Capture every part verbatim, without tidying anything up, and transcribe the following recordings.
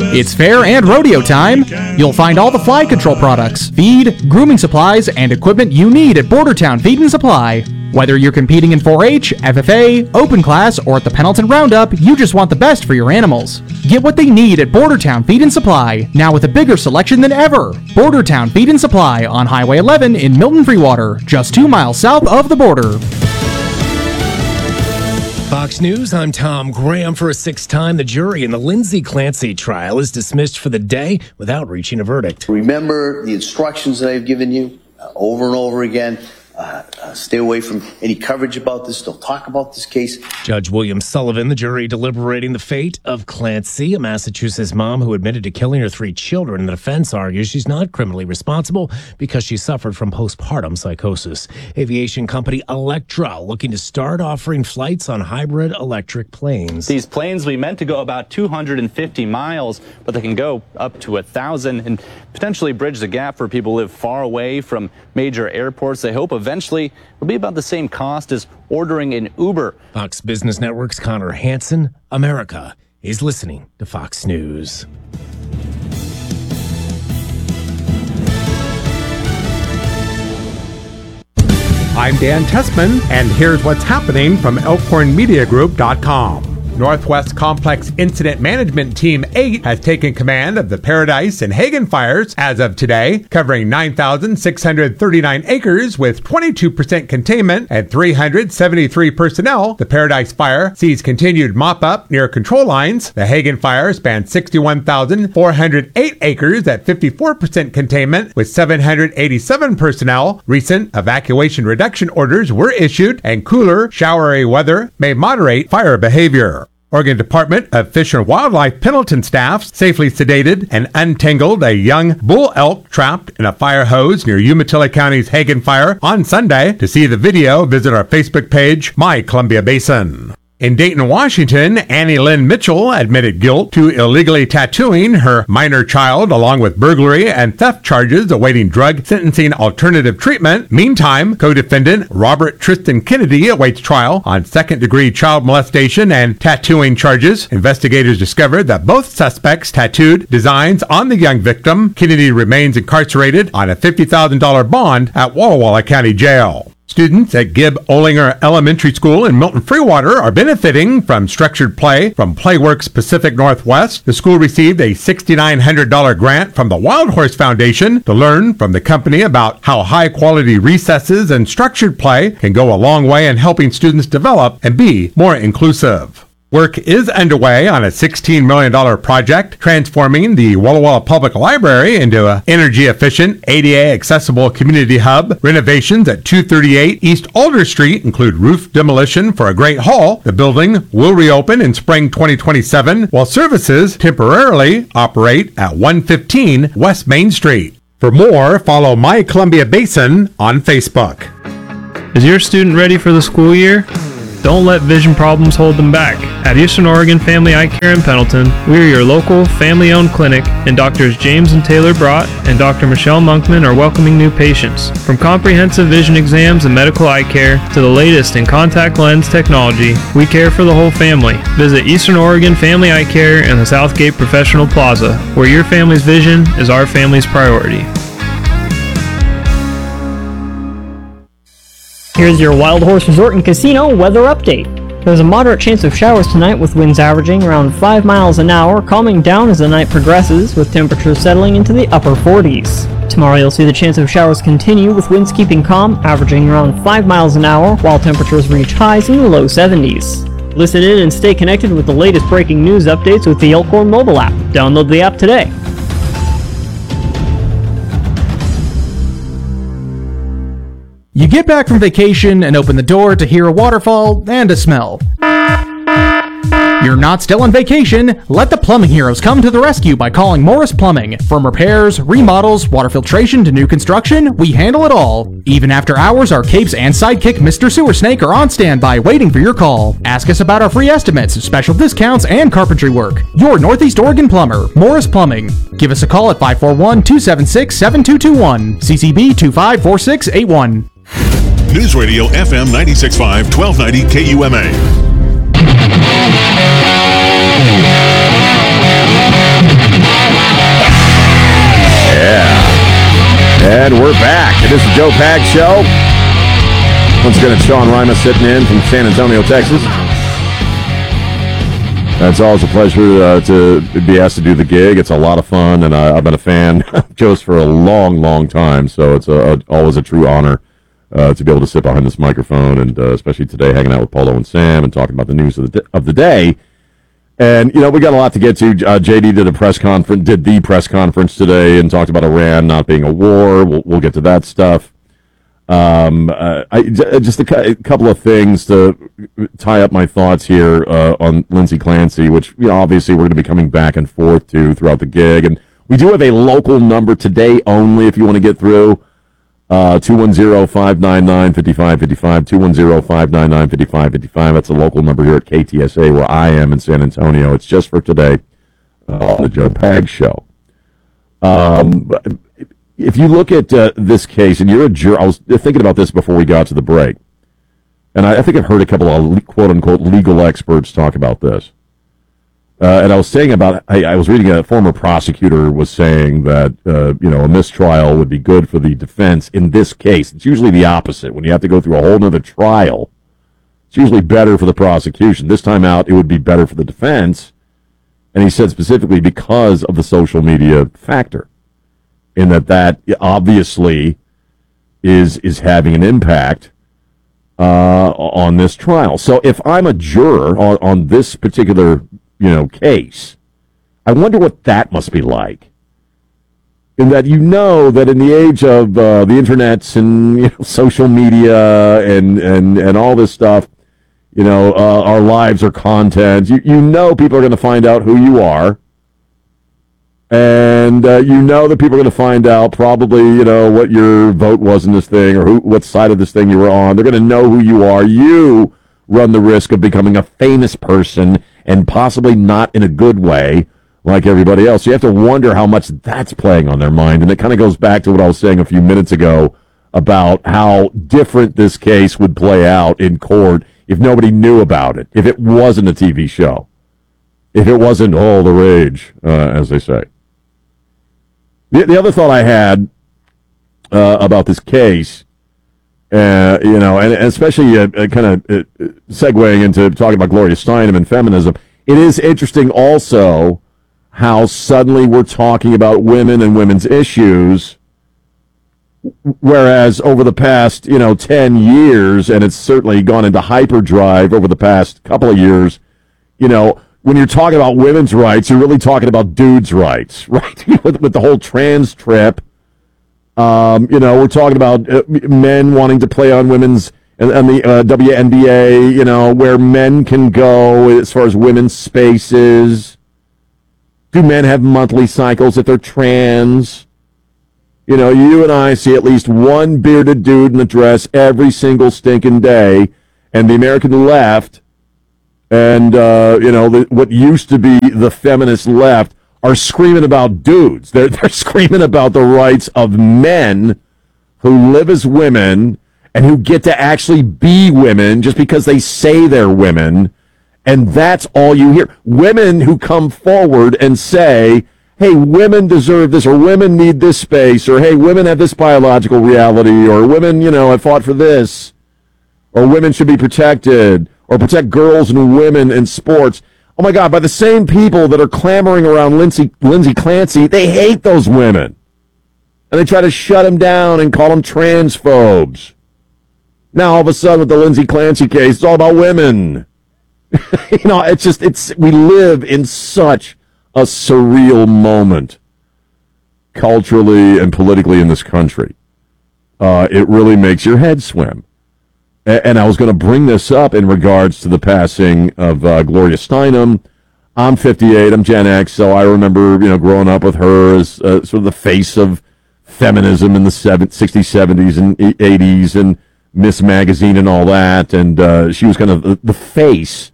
It's fair and rodeo time. You'll find all the fly control products, feed, grooming supplies, and equipment you need at Bordertown Feed and Supply. Whether you're competing in four H, F F A, Open Class, or at the Pendleton Roundup, you just want the best for your animals. Get what they need at Bordertown Feed and Supply, now with a bigger selection than ever. Bordertown Feed and Supply on Highway eleven in Milton Freewater, just two miles south of the border. Fox News, I'm Tom Graham. For a sixth time, the jury in the Lindsay Clancy trial is dismissed for the day without reaching a verdict. Remember the instructions that I've given you uh, over and over again. Uh, uh, stay away from any coverage about this. Don't talk about this case. Judge William Sullivan, the jury deliberating the fate of Clancy, a Massachusetts mom who admitted to killing her three children. The defense argues she's not criminally responsible because she suffered from postpartum psychosis. Aviation company Electra looking to start offering flights on hybrid electric planes. These planes will be meant to go about two hundred fifty miles, but they can go up to one thousand and potentially bridge the gap for people who live far away from major airports. They hope eventually Eventually, it'll be about the same cost as ordering an Uber. Fox Business Network's Connor Hansen, America is listening to Fox News. I'm Dan Tessman, and here's what's happening from elkhorn media group dot com. Northwest Complex Incident Management Team eight has taken command of the Paradise and Hagen fires as of today, covering nine thousand six hundred thirty-nine acres with twenty-two percent containment and three hundred seventy-three personnel. The Paradise fire sees continued mop-up near control lines. The Hagen fire spans sixty-one thousand four hundred eight acres at fifty-four percent containment with seven hundred eighty-seven personnel. Recent evacuation reduction orders were issued, and cooler, showery weather may moderate fire behavior. Oregon Department of Fish and Wildlife Pendleton staff safely sedated and untangled a young bull elk trapped in a fire hose near Umatilla County's Hagen fire on Sunday. To see the video, visit our Facebook page, My Columbia Basin. In Dayton, Washington, Annie Lynn Mitchell admitted guilt to illegally tattooing her minor child along with burglary and theft charges awaiting drug sentencing alternative treatment. Meantime, co-defendant Robert Tristan Kennedy awaits trial on second-degree child molestation and tattooing charges. Investigators discovered that both suspects tattooed designs on the young victim. Kennedy remains incarcerated on a fifty thousand dollars bond at Walla Walla County Jail. Students at Gib Olinger Elementary School in Milton Freewater are benefiting from structured play from Playworks Pacific Northwest. The school received a six thousand nine hundred dollars grant from the Wild Horse Foundation to learn from the company about how high-quality recesses and structured play can go a long way in helping students develop and be more inclusive. Work is underway on a sixteen million dollars project transforming the Walla Walla Public Library into an energy-efficient, A D A-accessible community hub. Renovations at two thirty-eight East Alder Street include roof demolition for a great hall. The building will reopen in spring twenty twenty-seven, while services temporarily operate at one fifteen West Main Street. For more, follow My Columbia Basin on Facebook. Is your student ready for the school year? Don't let vision problems hold them back. At Eastern Oregon Family Eye Care in Pendleton, we are your local family-owned clinic, and Doctors James and Taylor Brott and Doctor Michelle Monkman are welcoming new patients. From comprehensive vision exams and medical eye care to the latest in contact lens technology, we care for the whole family. Visit Eastern Oregon Family Eye Care in the Southgate Professional Plaza, where your family's vision is our family's priority. Here's your Wild Horse Resort and Casino weather update. There's a moderate chance of showers tonight with winds averaging around five miles an hour, calming down as the night progresses with temperatures settling into the upper forties. Tomorrow you'll see the chance of showers continue with winds keeping calm, averaging around five miles an hour, while temperatures reach highs in the low seventies. Listen in and stay connected with the latest breaking news updates with the Elkhorn mobile app. Download the app today. You get back from vacation and open the door to hear a waterfall and a smell. You're not still on vacation. Let the plumbing heroes come to the rescue by calling Morris Plumbing. From repairs, remodels, water filtration to new construction, we handle it all. Even after hours, our capes and sidekick Mister Sewer Snake are on standby waiting for your call. Ask us about our free estimates, special discounts, and carpentry work. Your Northeast Oregon plumber, Morris Plumbing. Give us a call at five four one, two seven six, seven two two one, C C B two five four six eight one. News Radio F M ninety-six point five, twelve ninety K U M A. And we're back. It is the Joe Pag Show. Once again, it's Sean Rima sitting in from San Antonio, Texas. It's always a pleasure uh, to be asked to do the gig. It's a lot of fun, and I, I've been a fan of Joe's for a long, long time, so it's a, a, always a true honor uh, to be able to sit behind this microphone, and uh, especially today hanging out with Paulo and Sam and talking about the news of the, of the day. And, you know, we got a lot to get to. Uh, J D did a press conference, did the press conference today and talked about Iran not being a war. We'll, we'll get to that stuff. Um, uh, I, just a, cu- a couple of things to tie up my thoughts here uh, on Lindsay Clancy, which, you know, obviously we're going to be coming back and forth to throughout the gig. And we do have a local number today only if you want to get through. Uh, two one zero, five nine nine, five five five five, two one zero, five nine nine, five five five five. That's a local number here at K T S A where I am in San Antonio. It's just for today uh, on the Joe Pag Show. Um, if you look at uh, this case, and you're a juror, I was thinking about this before we got to the break, and I, I think I've heard a couple of quote-unquote legal experts talk about this. Uh, and I was saying about, I, I was reading a former prosecutor was saying that, uh, you know, a mistrial would be good for the defense in this case. It's usually the opposite. When you have to go through a whole nother trial, it's usually better for the prosecution. This time out, it would be better for the defense. And he said specifically because of the social media factor, in that that obviously is, is having an impact uh, on this trial. So if I'm a juror on, on this particular you know, case, I wonder what that must be like. In that you know that in the age of uh, the internets and you know, social media and, and, and all this stuff, you know, uh, our lives are content. You, you know people are going to find out who you are. And uh, you know that people are going to find out probably, you know, what your vote was in this thing or who, what side of this thing you were on. They're going to know who you are. You run the risk of becoming a famous person and possibly not in a good way like everybody else. You have to wonder how much that's playing on their mind. And it kind of goes back to what I was saying a few minutes ago about how different this case would play out in court if nobody knew about it, if it wasn't a T V show, if it wasn't all the rage, uh, as they say. The, the other thought I had uh, about this case, Uh, you know, and, and especially uh, uh, kind of uh, segueing into talking about Gloria Steinem and feminism, it is interesting also how suddenly we're talking about women and women's issues, whereas over the past, you know, ten years, and it's certainly gone into hyperdrive over the past couple of years, you know, when you're talking about women's rights, you're really talking about dudes' rights, right? with, with the whole trans trip. Um, you know, we're talking about uh, men wanting to play on women's and, and the uh, W N B A, you know, where men can go as far as women's spaces. Do men have monthly cycles if they're trans? You know, you and I see at least one bearded dude in a dress every single stinking day, and the American left and, uh, you know, the, what used to be the feminist left are screaming about dudes. They're, they're screaming about the rights of men who live as women and who get to actually be women just because they say they're women. And that's all you hear. Women who come forward and say, hey, women deserve this, or women need this space, or hey, women have this biological reality, or women, you know, have fought for this, or women should be protected, or protect girls and women in sports. Oh, my God, by the same people that are clamoring around Lindsay, Lindsay Clancy, they hate those women. And they try to shut them down and call them transphobes. Now, all of a sudden, with the Lindsay Clancy case, it's all about women. You know, it's just, it's, we live in such a surreal moment culturally and politically in this country. Uh, it really makes your head swim. And I was going to bring this up in regards to the passing of uh, Gloria Steinem. I'm fifty-eight. I'm Gen X, so I remember, you know, growing up with her as uh, sort of the face of feminism in the sixties, seventies, and eighties, and Miss Magazine and all that. And uh, she was kind of the, the face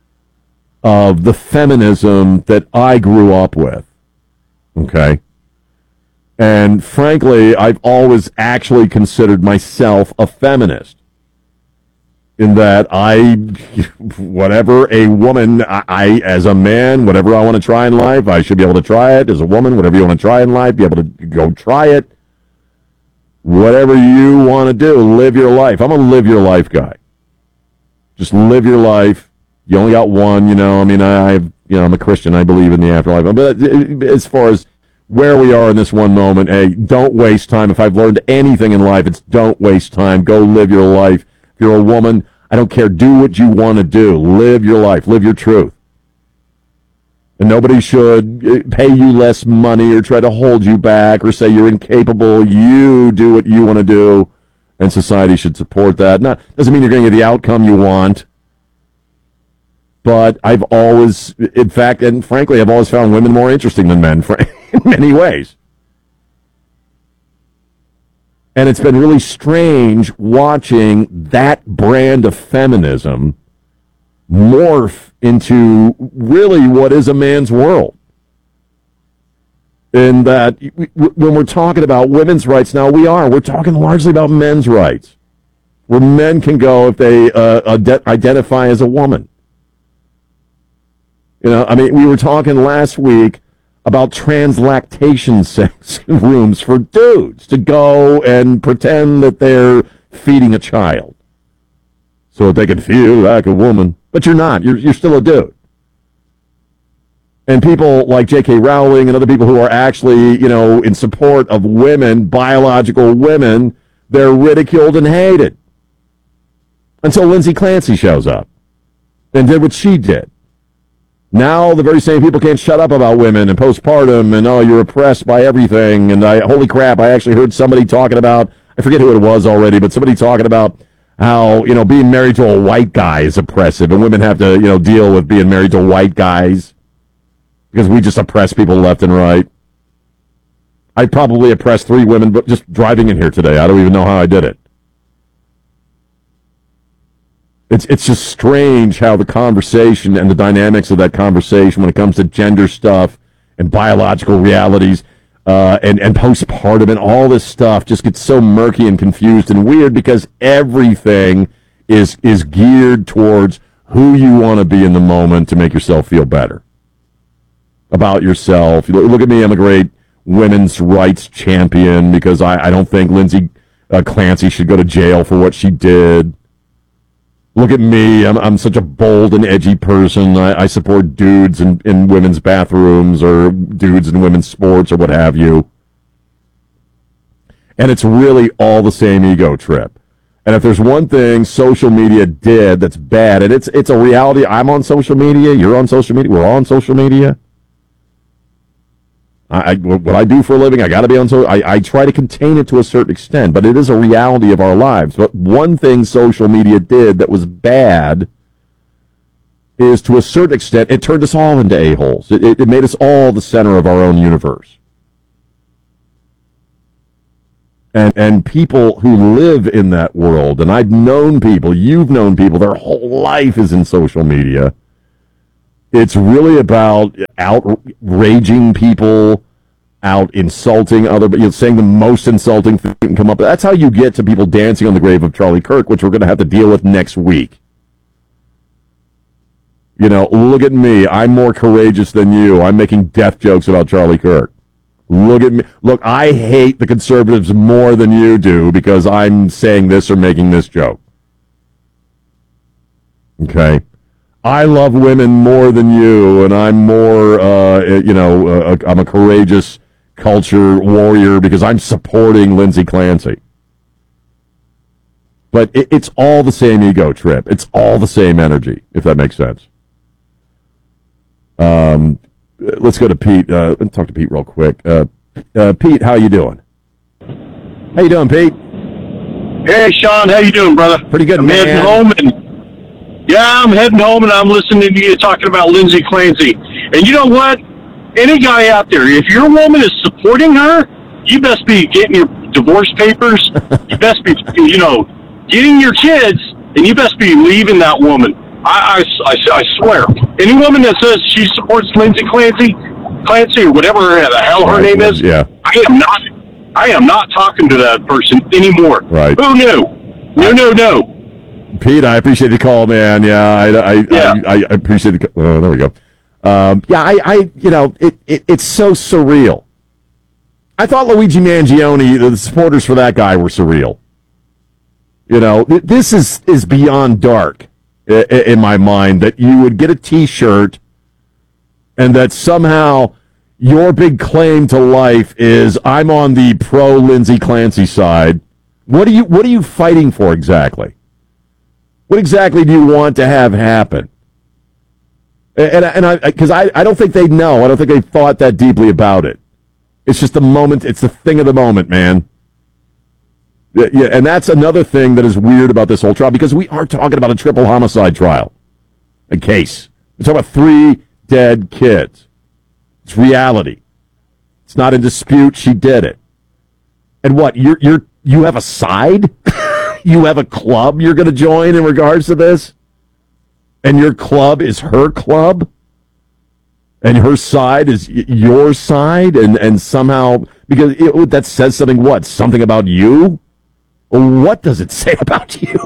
of the feminism that I grew up with. Okay? And frankly, I've always actually considered myself a feminist. In that I, whatever a woman, I, I, as a man, whatever I want to try in life, I should be able to try it. As a woman, whatever you want to try in life, be able to go try it. Whatever you want to do, live your life. I'm a live your life guy. Just live your life. You only got one, you know. I mean, I, I've, you know, I'm a Christian. I believe in the afterlife. But as far as where we are in this one moment, hey, don't waste time. If I've learned anything in life, it's don't waste time. Go live your life. If you're a woman, I don't care. Do what you want to do. Live your life. Live your truth. And nobody should pay you less money or try to hold you back or say you're incapable. You do what you want to do, and society should support that. Not doesn't mean you're going to get the outcome you want. But I've always, in fact, and frankly, I've always found women more interesting than men in many ways. And it's been really strange watching that brand of feminism morph into really what is a man's world. In that when we're talking about women's rights now, we are. We're talking largely about men's rights, where men can go if they uh, ad- identify as a woman. You know, I mean, we were talking last week about translactation sex rooms for dudes to go and pretend that they're feeding a child so that they can feel like a woman. But you're not. You're you're still a dude. And people like J K Rowling and other people who are actually, you know, in support of women, biological women, they're ridiculed and hated. Until Lindsay Clancy shows up and did what she did. Now the very same people can't shut up about women and postpartum and, oh, you're oppressed by everything. And I, holy crap, I actually heard somebody talking about, I forget who it was already, but somebody talking about how, you know, being married to a white guy is oppressive and women have to, you know, deal with being married to white guys because we just oppress people left and right. I probably oppressed three women, but just driving in here today, I don't even know how I did it. It's it's just strange how the conversation and the dynamics of that conversation when it comes to gender stuff and biological realities uh, and, and postpartum and all this stuff just gets so murky and confused and weird because everything is is geared towards who you want to be in the moment to make yourself feel better about yourself. Look at me, I'm a great women's rights champion because I, I don't think Lindsay uh, Clancy should go to jail for what she did. Look at me. I'm I'm such a bold and edgy person. I, I support dudes in, in women's bathrooms or dudes in women's sports or what have you. And it's really all the same ego trip. And if there's one thing social media did that's bad, and it's it's a reality. I'm on social media. You're on social media. We're all on social media. I, I what I do for a living, I got to be on social. I, I try to contain it to a certain extent, but it is a reality of our lives. But one thing social media did that was bad is, to a certain extent, it turned us all into a-holes. It, it, it made us all the center of our own universe. And and people who live in that world, and I've known people, you've known people, their whole life is in social media. It's really about outraging people, out insulting other, you know, saying the most insulting thing that can come up. That's how you get to people dancing on the grave of Charlie Kirk, which we're going to have to deal with next week. You know, look at me. I'm more courageous than you. I'm making death jokes about Charlie Kirk. Look at me. Look, I hate the conservatives more than you do because I'm saying this or making this joke. Okay? I love women more than you, and I'm more, uh, you know, uh, I'm a courageous culture warrior because I'm supporting Lindsay Clancy. But it, it's all the same ego trip. It's all the same energy, if that makes sense. Um, let's go to Pete. Uh, let's talk to Pete real quick. Uh, uh, Pete, how you doing? How you doing, Pete? Hey, Sean, how you doing, brother? Pretty good, I'm man. heading home and yeah, I'm heading home and I'm listening to you talking about Lindsay Clancy. And you know what? Any guy out there, if your woman is supporting her, you best be getting your divorce papers. You best be, you know, getting your kids, and you best be leaving that woman. I, I, I, I swear. Any woman that says she supports Lindsay Clancy, Clancy or whatever the hell her name is, yeah. I am not. I am not talking to that person anymore. Right. Who knew? No, no, no. Pete, I appreciate the call, man. Yeah, I, I, yeah. I, I appreciate the call. Oh, there we go. Um, yeah, I, I, you know, it, it, it's so surreal. I thought Luigi Mangione, the supporters for that guy were surreal. You know, th- this is, is beyond dark I- in my mind, that you would get a T-shirt and that somehow your big claim to life is I'm on the pro Lindsay Clancy side. What are you What are you fighting for exactly? What exactly do you want to have happen? And and I because I, I don't think they know. I don't think they thought that deeply about it. It's just the moment. It's the thing of the moment, man. Yeah, and that's another thing that is weird about this whole trial, because we are talking about a triple homicide trial, a case. We're talking about three dead kids. It's reality. It's not in dispute. She did it. And what? You're you're you have a side? You have a club you're going to join in regards to this? And your club is her club? And her side is y- your side? And, and somehow, because it, that says something, what? Something about you? Well, what does it say about you?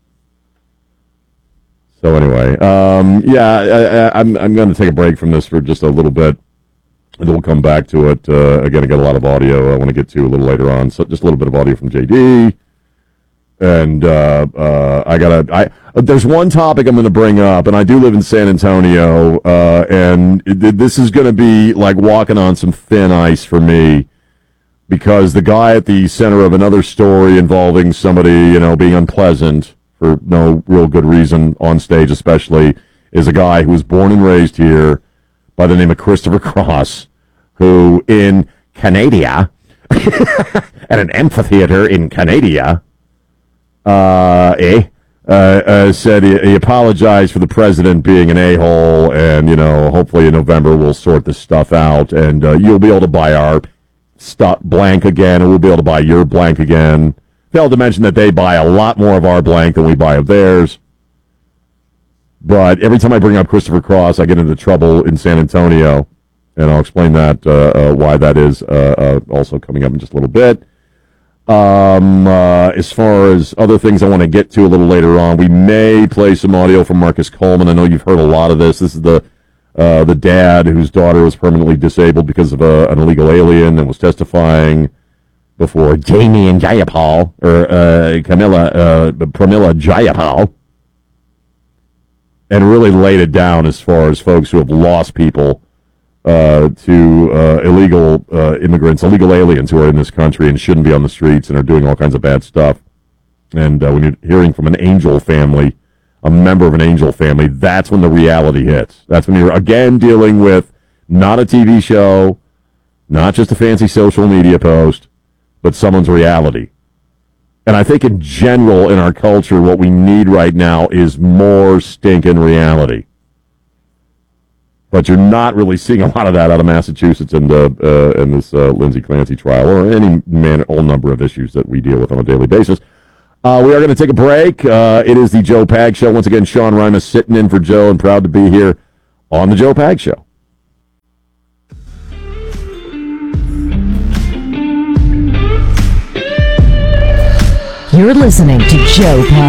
So anyway, um, yeah, I, I, I'm, I'm going to take a break from this for just a little bit. And then we'll come back to it. Uh, again, I got a lot of audio I want to get to a little later on. So just a little bit of audio from J D. And uh, uh, I got to, I, there's one topic I'm going to bring up, and I do live in San Antonio, uh, and it, this is going to be like walking on some thin ice for me, because the guy at the center of another story involving somebody, you know, being unpleasant for no real good reason on stage especially, is a guy who was born and raised here by the name of Christopher Cross, who in Canada, at an amphitheater in Canada, uh, eh, uh, uh, said he, he apologized for the president being an a-hole, and, you know, hopefully in November we'll sort this stuff out, and uh, you'll be able to buy our stuff blank again, and we'll be able to buy your blank again. Failed to mention that they buy a lot more of our blank than we buy of theirs. But every time I bring up Christopher Cross, I get into trouble in San Antonio, and I'll explain that, uh, uh, why that is, uh, uh, also coming up in just a little bit. Um, uh, as far as other things I want to get to a little later on, we may play some audio from Marcus Coleman. I know you've heard a lot of this. This is the uh, the dad whose daughter was permanently disabled because of a, an illegal alien and was testifying before Jamie and Jayapal, or uh, Camilla, uh, Pramila Jayapal, and really laid it down as far as folks who have lost people uh, to uh, illegal uh, immigrants, illegal aliens who are in this country and shouldn't be on the streets and are doing all kinds of bad stuff. And uh, when you're hearing from an angel family, a member of an angel family, that's when the reality hits. That's when you're, again, dealing with not a T V show, not just a fancy social media post, but someone's reality. And I think in general in our culture, what we need right now is more stinking reality. But you're not really seeing a lot of that out of Massachusetts in, the, uh, in this uh, Lindsay Clancy trial, or any man, whole number of issues that we deal with on a daily basis. Uh, we are going to take a break. Uh, it is the Joe Pag Show. Once again, Sean Rimas sitting in for Joe, and proud to be here on the Joe Pag Show. You're listening to Joe Pag.